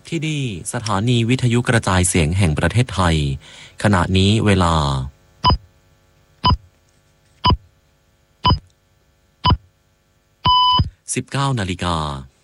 ที่นี่สถานีวิทยุกระจายเสียงแห่งประเทศไทยขณะนี้เวลา19 นาฬิกา